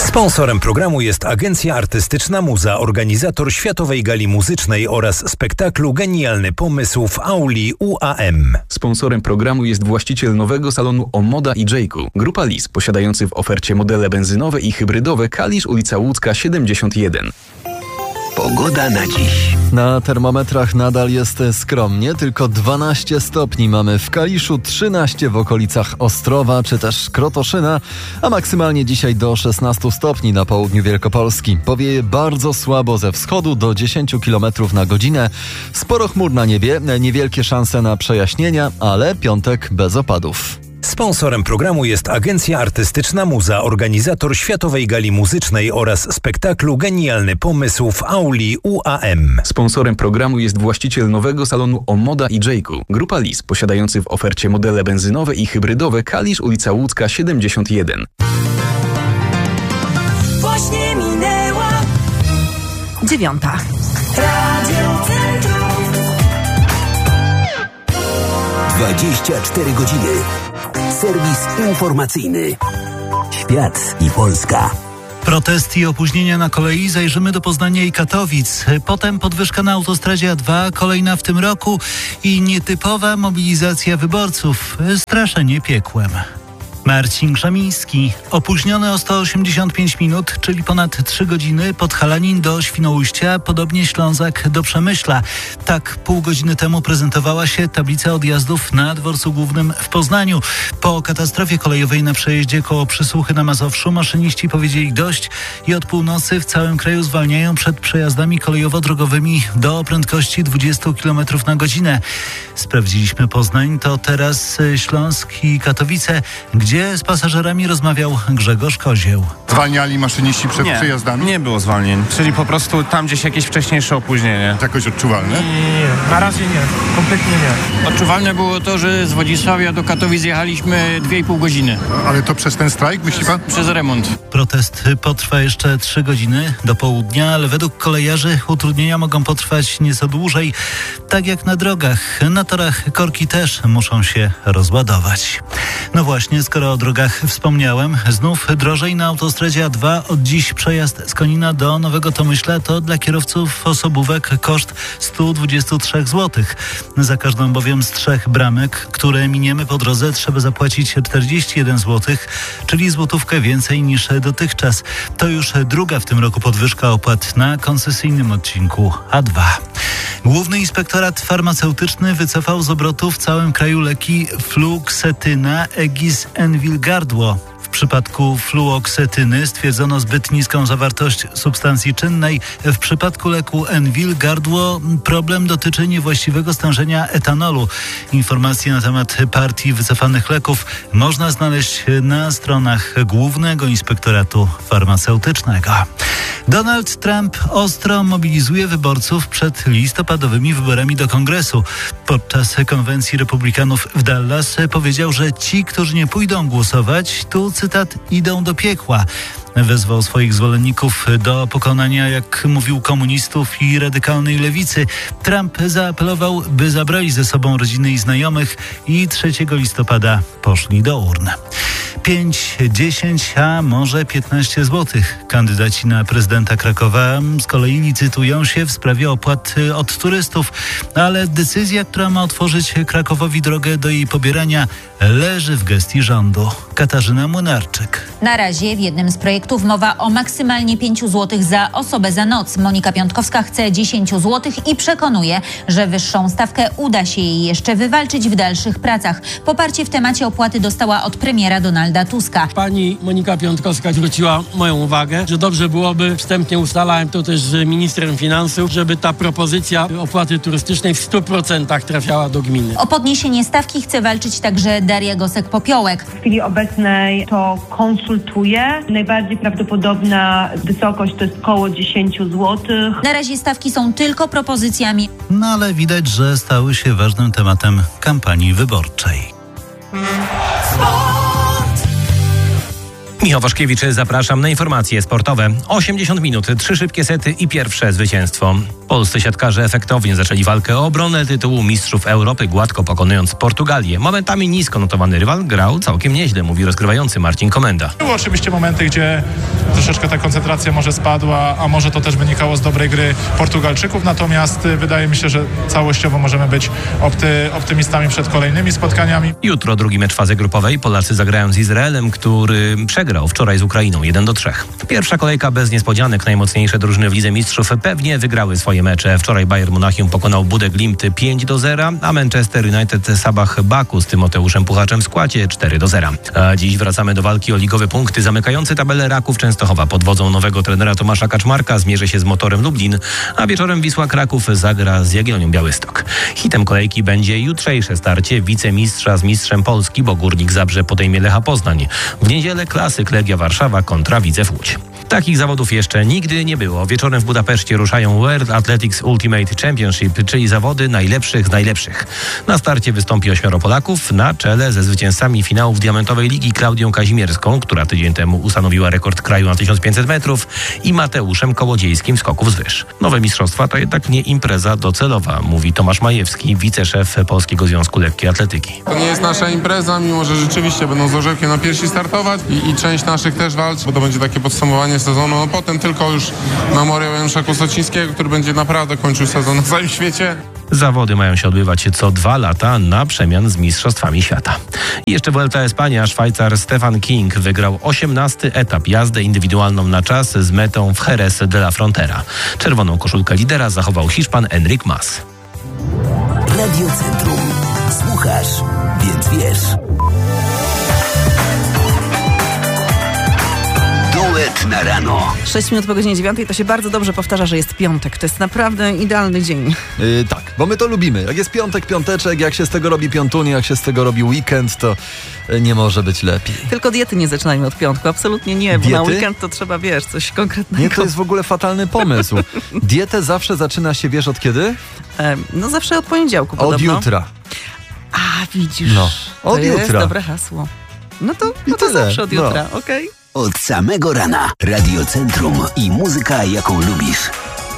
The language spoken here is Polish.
Sponsorem programu jest Agencja Artystyczna Muza, organizator Światowej Gali Muzycznej oraz spektaklu Genialny Pomysł w auli UAM. Sponsorem programu jest właściciel nowego salonu Omoda i Jayku. Grupa Lis, posiadający w ofercie modele benzynowe i hybrydowe Kalisz, ulica Łódzka 71. Pogoda na dziś. Na termometrach nadal jest skromnie, tylko 12 stopni mamy w Kaliszu, 13 w okolicach Ostrowa czy też Krotoszyna, a maksymalnie dzisiaj do 16 stopni na południu Wielkopolski. Powieje bardzo słabo ze wschodu do 10 km na godzinę. Sporo chmur na niebie, niewielkie szanse na przejaśnienia, ale piątek bez opadów. Sponsorem programu jest Agencja Artystyczna Muza, organizator Światowej Gali Muzycznej oraz spektaklu Genialny Pomysł w auli UAM. Sponsorem programu jest właściciel nowego salonu Omoda i Jayku. Grupa Lis, posiadający w ofercie modele benzynowe i hybrydowe Kalisz, ulica Łódzka 71. Właśnie minęła 9. Radio Centrum. 24 godziny. Serwis informacyjny. Świat i Polska. Protesty i opóźnienia na kolei, zajrzymy do Poznania i Katowic. Potem podwyżka na autostradzie A2, kolejna w tym roku i nietypowa mobilizacja wyborców. Straszenie piekłem. Marcin Krzemiński. Opóźniony o 185 minut, czyli ponad 3 godziny, Podhalanin do Świnoujścia, podobnie Ślązak do Przemyśla. Tak pół godziny temu prezentowała się tablica odjazdów na dworcu głównym w Poznaniu. Po katastrofie kolejowej na przejeździe koło Przysłuchy na Mazowszu maszyniści powiedzieli dość i od północy w całym kraju zwalniają przed przejazdami kolejowo-drogowymi do prędkości 20 km na godzinę. Sprawdziliśmy Poznań, to teraz Śląsk i Katowice, gdzie z pasażerami rozmawiał Grzegorz Kozieł. Zwalniali maszyniści przed przejazdami? Nie było zwalnień, czyli po prostu tam gdzieś jakieś wcześniejsze opóźnienie. Jakoś odczuwalne? Nie, na razie nie, kompletnie nie. Odczuwalne było to, że z Wodzisławia do Katowic jechaliśmy 2,5 godziny. Ale to przez ten strajk, myśli pan? Przez remont. Protest potrwa jeszcze 3 godziny do południa, ale według kolejarzy utrudnienia mogą potrwać nieco dłużej. Tak jak na drogach, na torach korki też muszą się rozładować. No właśnie, skoro o drogach wspomniałem, znów drożej na autostradzie A2. Od dziś przejazd z Konina do Nowego Tomyśla to dla kierowców osobówek koszt 123 zł. Za każdą bowiem z 3 bramek, które miniemy po drodze, trzeba zapłacić 41 zł, czyli złotówkę więcej niż dotychczas. To już druga w tym roku podwyżka opłat na koncesyjnym odcinku A2. Główny Inspektorat Farmaceutyczny wycofał z obrotu w całym kraju leki fluoksetyna, Egis, Enwil, Gardło. W przypadku fluoksetyny stwierdzono zbyt niską zawartość substancji czynnej. W przypadku leku Enwil, Gardło problem dotyczy niewłaściwego stężenia etanolu. Informacje na temat partii wycofanych leków można znaleźć na stronach Głównego Inspektoratu Farmaceutycznego. Donald Trump ostro mobilizuje wyborców przed listopadowymi wyborami do Kongresu. Podczas konwencji republikanów w Dallas powiedział, że ci, którzy nie pójdą głosować, tu cytat, idą do piekła. Wezwał swoich zwolenników do pokonania, jak mówił, komunistów i radykalnej lewicy. Trump zaapelował, by zabrali ze sobą rodziny i znajomych i 3 listopada poszli do urn. 5, 10, a może 15 zł. Kandydaci na prezydenta Krakowa z kolei licytują się w sprawie opłat od turystów, ale decyzja, która ma otworzyć Krakowowi drogę do jej pobierania, leży w gestii rządu. Katarzyna Młynarczyk. Na razie w jednym z projektów mowa o maksymalnie 5 zł za osobę za noc. Monika Piątkowska chce 10 zł i przekonuje, że wyższą stawkę uda się jej jeszcze wywalczyć w dalszych pracach. Poparcie w temacie opłaty dostała od premiera Donalda Tuska. Pani Monika Piątkowska zwróciła moją uwagę, że dobrze byłoby, wstępnie ustalałem to też z ministrem finansów, żeby ta propozycja opłaty turystycznej w 100% trafiała do gminy. O podniesienie stawki chce walczyć także Daria Gosek-Popiołek. W chwili obecnej to konsultuję. Najbardziej prawdopodobna wysokość to jest około 10 zł. Na razie stawki są tylko propozycjami. No ale widać, że stały się ważnym tematem kampanii wyborczej. Michał Waszkiewicz, zapraszam na informacje sportowe. 80 minut, 3 szybkie sety i pierwsze zwycięstwo. Polscy siatkarze efektownie zaczęli walkę o obronę tytułu Mistrzów Europy, gładko pokonując Portugalię. Momentami nisko notowany rywal grał całkiem nieźle, mówi rozgrywający Marcin Komenda. Były oczywiście momenty, gdzie troszeczkę ta koncentracja może spadła, a może to też wynikało z dobrej gry Portugalczyków, natomiast wydaje mi się, że całościowo możemy być optymistami przed kolejnymi spotkaniami. Jutro drugi mecz fazy grupowej. Polacy zagrają z Izraelem, który przegrał wczoraj z Ukrainą 1-3. Pierwsza kolejka bez niespodzianek. Najmocniejsze drużyny w Lidze Mistrzów pewnie wygrały swoje mecze. Wczoraj Bayern Monachium pokonał Budę Glimt 5-0, a Manchester United Sabah Baku z Tymoteuszem Puchaczem w składzie 4-0. A dziś wracamy do walki o ligowe punkty. Zamykający tabelę Raków Częstochowa pod wodzą nowego trenera Tomasza Kaczmarka zmierzy się z Motorem Lublin, a wieczorem Wisła Kraków zagra z Jagiellonią Białystok. Hitem kolejki będzie jutrzejsze starcie wicemistrza z mistrzem Polski, bo Górnik Zabrze podejmie Lecha Poznań. W niedzielę klasyk Legia Warszawa kontra Widzew Łódź. Takich zawodów jeszcze nigdy nie było. Wieczorem w Budapeszcie ruszają World Athletics Ultimate Championship, czyli zawody najlepszych z najlepszych. Na starcie wystąpi 8 Polaków, na czele ze zwycięzcami finałów Diamentowej Ligi Klaudią Kazimierską, która tydzień temu ustanowiła rekord kraju na 1500 metrów, i Mateuszem Kołodziejskim skoków z wyż. Nowe mistrzostwa to jednak nie impreza docelowa, mówi Tomasz Majewski, wiceszef Polskiego Związku Lekkiej Atletyki. To nie jest nasza impreza, mimo że rzeczywiście będą z orzełkiem na piersi startować i część naszych też walczy, bo to będzie takie podsumowanie sezonu. No potem tylko już memoriał Janusza Kłosocińskiego, który będzie naprawdę kończył sezon na całym świecie. Zawody mają się odbywać co 2 lata na przemian z Mistrzostwami Świata. I jeszcze Vuelta Espania. Szwajcar Stefan King wygrał 18. etap, jazdę indywidualną na czas z metą w Jerez de la Frontera. Czerwoną koszulkę lidera zachował Hiszpan Enric Mas. Radio Centrum. Słuchasz, więc wiesz. Duet na rano. 6 minut po godzinie 9 to się bardzo dobrze powtarza, że jest piątek. To jest naprawdę idealny dzień. Tak, bo my to lubimy. Jak jest piątek, piąteczek, jak się z tego robi piątunie, jak się z tego robi weekend, to nie może być lepiej. Tylko diety nie zaczynajmy od piątku. Absolutnie nie, bo na weekend to trzeba, wiesz, coś konkretnego. Nie, to jest w ogóle fatalny pomysł. Dietę zawsze zaczyna się, wiesz, od kiedy? No zawsze od poniedziałku podobno. Od jutra. A, widzisz. No, od to jutra. jest dobre hasło. No to zawsze od jutra, okej? Od samego rana Radio Centrum i muzyka, jaką lubisz.